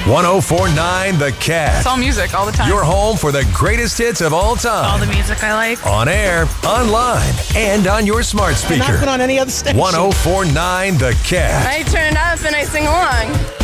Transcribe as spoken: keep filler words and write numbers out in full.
ten forty-nine The Cat. It's all music all the time. Your home for the greatest hits of all time. All the music I like. On air, online, and on your smart speaker. And not put on any other station. ten forty-nine The Cat. I turn it up and I sing along.